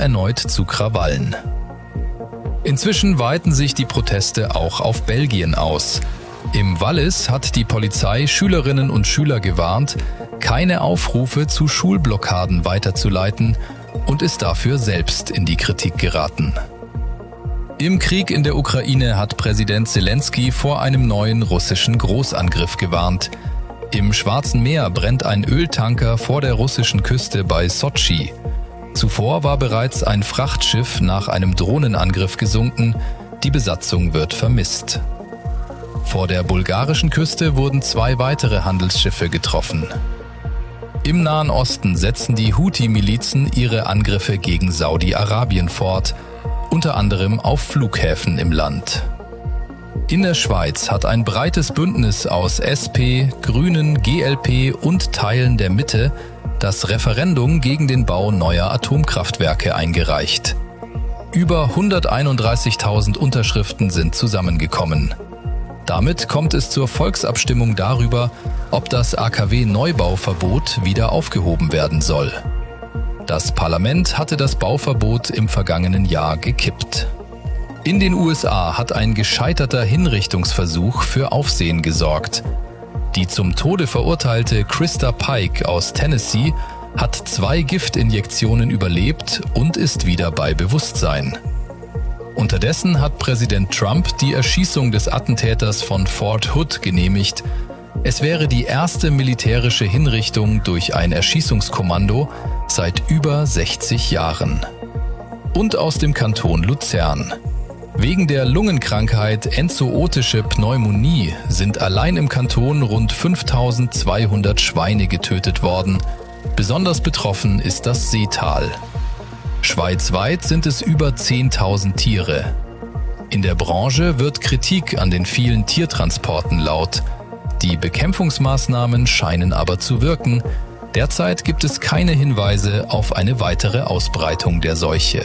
erneut zu Krawallen. Inzwischen weiten sich die Proteste auch auf Belgien aus. Im Wallis hat die Polizei Schülerinnen und Schüler gewarnt, keine Aufrufe zu Schulblockaden weiterzuleiten und ist dafür selbst in die Kritik geraten. Im Krieg in der Ukraine hat Präsident Zelensky vor einem neuen russischen Großangriff gewarnt. Im Schwarzen Meer brennt ein Öltanker vor der russischen Küste bei Sotschi. Zuvor war bereits ein Frachtschiff nach einem Drohnenangriff gesunken. Die Besatzung wird vermisst. Vor der bulgarischen Küste wurden 2 weitere Handelsschiffe getroffen. Im Nahen Osten setzen die Houthi-Milizen ihre Angriffe gegen Saudi-Arabien fort, unter anderem auf Flughäfen im Land. In der Schweiz hat ein breites Bündnis aus SP, Grünen, GLP und Teilen der Mitte das Referendum gegen den Bau neuer Atomkraftwerke eingereicht. Über 131.000 Unterschriften sind zusammengekommen. Damit kommt es zur Volksabstimmung darüber, ob das AKW-Neubauverbot wieder aufgehoben werden soll. Das Parlament hatte das Bauverbot im vergangenen Jahr gekippt. In den USA hat ein gescheiterter Hinrichtungsversuch für Aufsehen gesorgt. Die zum Tode verurteilte Krista Pike aus Tennessee hat 2 Giftinjektionen überlebt und ist wieder bei Bewusstsein. Unterdessen hat Präsident Trump die Erschießung des Attentäters von Fort Hood genehmigt. Es wäre die erste militärische Hinrichtung durch ein Erschießungskommando seit über 60 Jahren. Und aus dem Kanton Luzern. Wegen der Lungenkrankheit enzootische Pneumonie sind allein im Kanton rund 5.200 Schweine getötet worden. Besonders betroffen ist das Seetal. Schweizweit sind es über 10.000 Tiere. In der Branche wird Kritik an den vielen Tiertransporten laut. Die Bekämpfungsmaßnahmen scheinen aber zu wirken. Derzeit gibt es keine Hinweise auf eine weitere Ausbreitung der Seuche.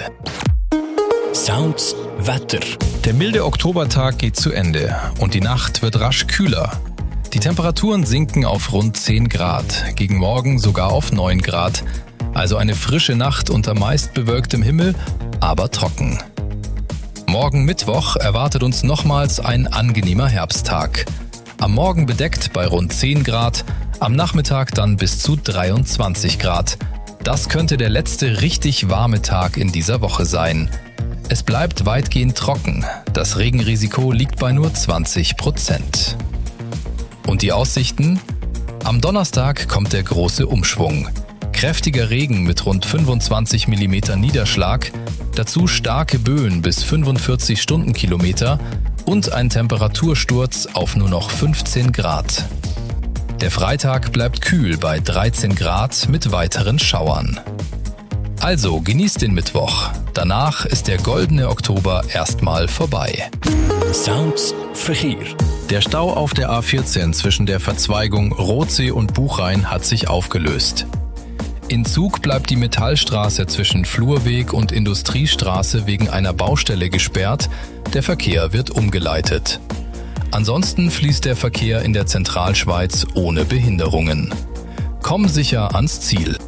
Sounds Wetter. Der milde Oktobertag geht zu Ende und die Nacht wird rasch kühler. Die Temperaturen sinken auf rund 10 Grad, gegen morgen sogar auf 9 Grad. Also eine frische Nacht unter meist bewölktem Himmel, aber trocken. Morgen Mittwoch erwartet uns nochmals ein angenehmer Herbsttag. Am Morgen bedeckt bei rund 10 Grad, am Nachmittag dann bis zu 23 Grad. Das könnte der letzte richtig warme Tag in dieser Woche sein. Es bleibt weitgehend trocken. Das Regenrisiko liegt bei nur 20%. Und die Aussichten? Am Donnerstag kommt der große Umschwung. Kräftiger Regen mit rund 25 mm Niederschlag, dazu starke Böen bis 45 Stundenkilometer und ein Temperatursturz auf nur noch 15 Grad. Der Freitag bleibt kühl bei 13 Grad mit weiteren Schauern. Also genießt den Mittwoch. Danach ist der goldene Oktober erstmal vorbei. Sounds Verkehr. Der Stau auf der A14 zwischen der Verzweigung Rothsee und Buchrhein hat sich aufgelöst. In Zug bleibt die Metallstraße zwischen Flurweg und Industriestraße wegen einer Baustelle gesperrt. Der Verkehr wird umgeleitet. Ansonsten fließt der Verkehr in der Zentralschweiz ohne Behinderungen. Komm sicher ans Ziel.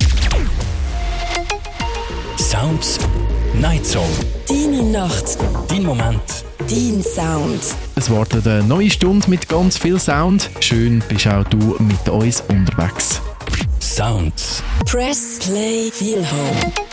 Sounds Night Song. Deine Nacht. Dein Moment. Dein Sound. Es wartet eine neue Stunde mit ganz viel Sound. Schön bist auch du mit uns unterwegs. Sounds. Press Play Feel Home.